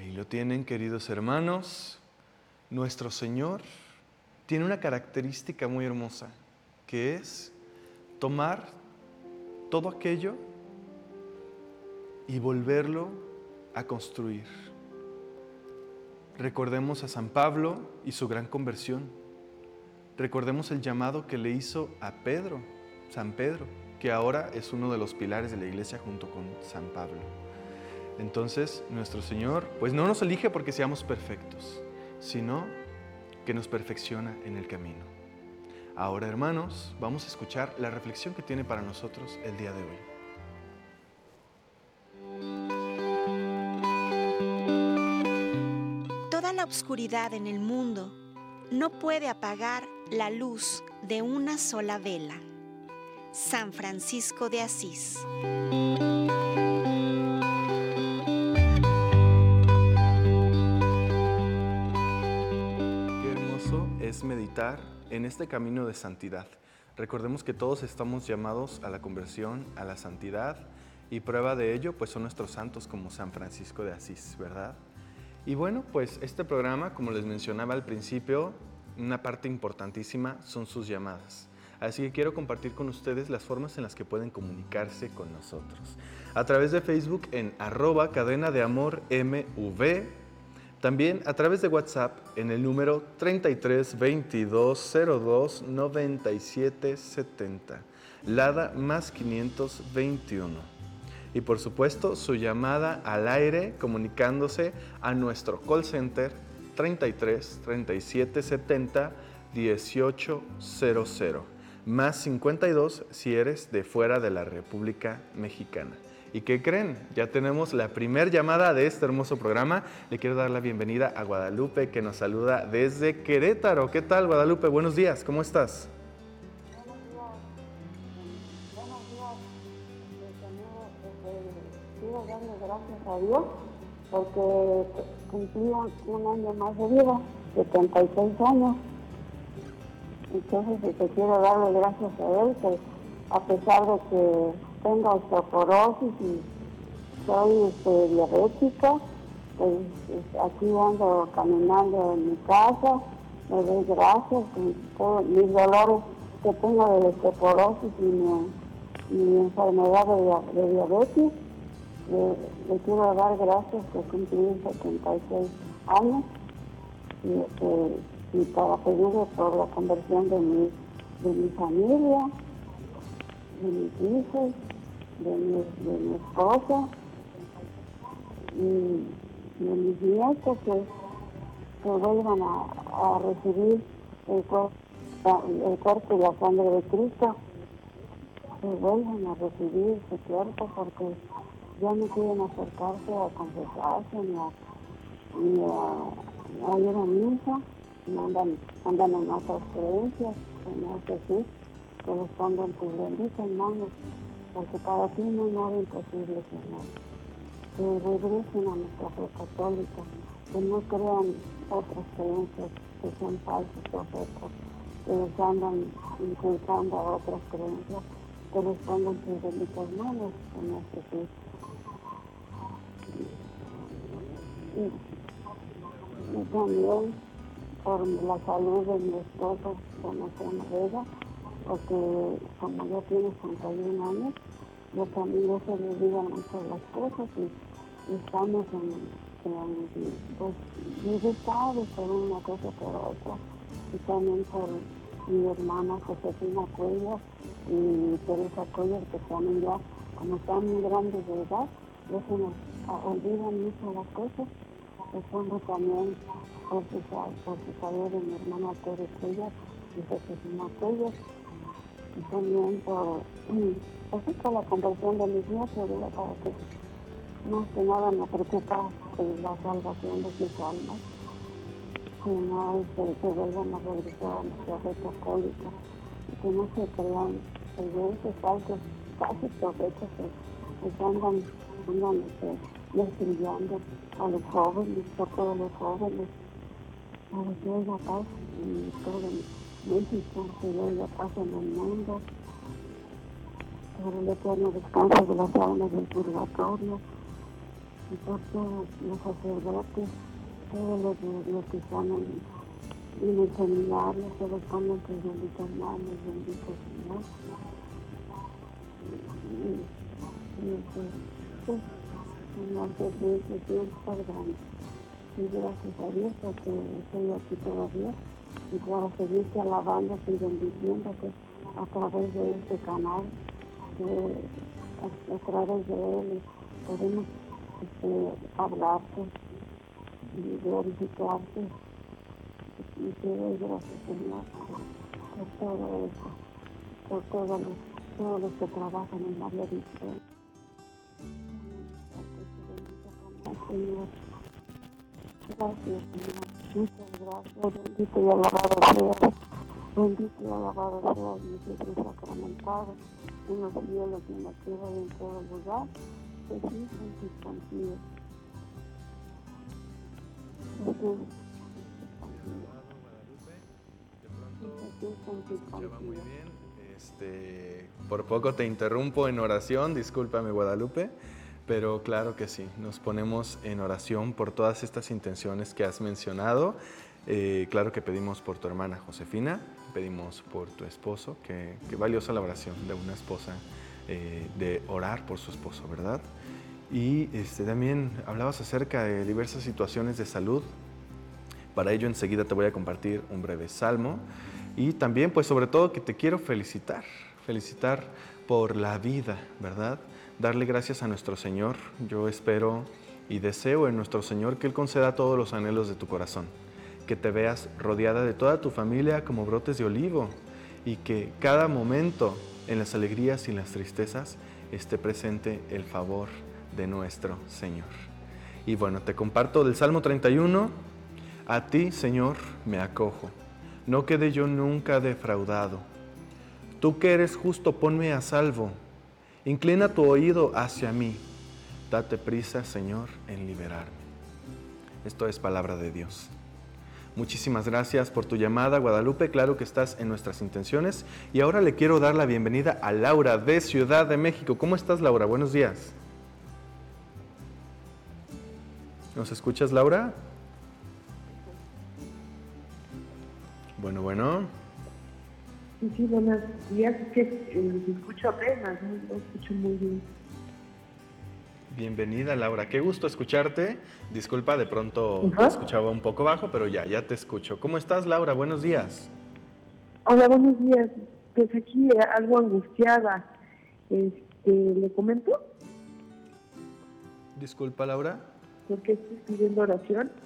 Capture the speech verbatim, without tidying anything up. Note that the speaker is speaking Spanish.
Ahí lo tienen, queridos hermanos. Nuestro Señor tiene una característica muy hermosa, que es tomar todo aquello y volverlo a construir. Recordemos a San Pablo y su gran conversión. Recordemos el llamado que le hizo a Pedro, San Pedro, que ahora es uno de los pilares de la iglesia junto con San Pablo. Entonces, nuestro Señor, pues no nos elige porque seamos perfectos, sino que nos perfecciona en el camino. Ahora, hermanos, vamos a escuchar la reflexión que tiene para nosotros el día de hoy. Toda la oscuridad en el mundo no puede apagar la luz de una sola vela. San Francisco de Asís. Qué hermoso es meditar en este camino de santidad. Recordemos que todos estamos llamados a la conversión, a la santidad, y prueba de ello pues son nuestros santos como San Francisco de Asís, ¿verdad? Y bueno, pues este programa, como les mencionaba al principio, una parte importantísima son sus llamadas. Así que quiero compartir con ustedes las formas en las que pueden comunicarse con nosotros. A través de Facebook en arroba cadena de amor M V, también a través de WhatsApp en el número treinta y tres veintidós cero dos noventa y siete setenta, Lada más quinientos veintiuno. Y por supuesto, su llamada al aire comunicándose a nuestro call center treinta y tres treinta y siete setenta dieciocho cero cero, más cincuenta y dos si eres de fuera de la República Mexicana. ¿Y qué creen? Ya tenemos la primer llamada de este hermoso programa. Le quiero dar la bienvenida a Guadalupe, que nos saluda desde Querétaro. ¿Qué tal, Guadalupe? Buenos días, ¿cómo estás? Quiero darle gracias a Dios porque cumplí un año más de vida, setenta y seis años. Entonces te quiero darle gracias a Él, que a pesar de que tengo osteoporosis y soy este, diabética, pues aquí ando caminando en mi casa, me doy gracias con todos mis dolores que tengo de osteoporosis y mi, mi enfermedad de, de diabetes. Le, le quiero dar gracias que cumplí setenta y seis años y, eh, y para pedirle por la conversión de mi, de mi familia, de mis hijos, de mi, de mi esposa y de mis nietos que, que vuelvan a, a recibir el cuerpo, el cuerpo y la sangre de Cristo, que vuelvan a recibir su cuerpo porque ya no quieren acercarse a confesarse ni a, ni a, a ir a misa, no andan, andan en otras creencias, Señor Jesús, que les pongan tus benditas manos, porque para ti no hay nada imposible, Señor. Que regresen a nuestra fe católica, que no crean otras creencias que son falsas profetas, que les andan inculcando a otras creencias, que les pongan tus benditas manos, Señor Jesús. Y, y también por la salud de mi esposo, como se llama ella, porque como ya tiene treinta y un años, yo también ya se le olvidan mucho las cosas y, y estamos en, en pues, disgustados por una cosa por otra, y también por mi hermana Josefina Cuellar y Teresa Cuellar, que también ya, como están muy grandes de edad, ya se nos olvidan mucho las cosas. Respondo también por su, por su salud de mi hermana Teresa Cuellar y Josefina Cuellar, y también por, pues, por la conversión de mis nietos, ¿verdad? Para que más que nada me preocupa eh, la salvación de sus almas, que no se, que vuelvan a regresar a nuestra fe católica, y que no se crean creencias falsas, falsos profetas que, que andan, andan este, destruyendo a los jóvenes, a todos los jóvenes, para que haya paz en todo México, que haya paz en el mundo, por el eterno descanso de las almas del purgatorio, y por todos los sacerdotes, todos los, los que están en, en el seminario, se los ponen tus benditas manos, bendito Señor. Y, y pues, pues, Señor Jesús, Jesús, perdón. Y gracias a Dios porque estoy aquí todavía y para seguirte alabándote y bendiciéndote a través de este canal, que a, a través de él podemos este, hablarte y glorificarte. Y te doy gracias, Señor, por, por todo eso, por todos los, todos los que trabajan en María Victoria. Señor. Gracias, Señor. Muchas gracias. Bendito y alabado sea. Bendito y alabado sea mi Jesús sacramentado en los cielos y en la tierra y en todo lugar. Jesús en sus contigo. Jesús. Jesús en sus Escuchaba muy contigo. bien. Este, por poco te interrumpo en oración, discúlpame, Guadalupe. Pero claro que sí, nos ponemos en oración por todas estas intenciones que has mencionado. Eh, claro que pedimos por tu hermana Josefina, pedimos por tu esposo, que, que valiosa la oración de una esposa, eh, de orar por su esposo, ¿verdad? Y este, también hablabas acerca de diversas situaciones de salud. Para ello enseguida te voy a compartir un breve salmo. Y también, pues sobre todo, que te quiero felicitar, felicitar por la vida, ¿verdad? Darle gracias a nuestro Señor. Yo espero y deseo en nuestro Señor que Él conceda todos los anhelos de tu corazón, que te veas rodeada de toda tu familia como brotes de olivo y que cada momento en las alegrías y las tristezas esté presente el favor de nuestro Señor. Y bueno, te comparto del Salmo treinta y uno. A ti, Señor, me acojo, no quede yo nunca defraudado. Tú que eres justo, ponme a salvo. Inclina tu oído hacia mí. Date prisa, Señor, en liberarme. Esto es palabra de Dios. Muchísimas gracias por tu llamada, Guadalupe. Claro que estás en nuestras intenciones. Y ahora le quiero dar la bienvenida a Laura de Ciudad de México. ¿Cómo estás, Laura? Buenos días. ¿Nos escuchas, Laura? Bueno, bueno. Sí, sí, buenos días. Es que eh, me escucho apenas, no lo escucho muy bien. Bienvenida, Laura. Qué gusto escucharte. Disculpa, de pronto Uh-huh. te escuchaba un poco bajo, pero ya, ya te escucho. ¿Cómo estás, Laura? Buenos días. Hola, buenos días. Pues aquí eh, algo angustiada. Este, ¿le comento? Disculpa, Laura. Porque estoy pidiendo oración.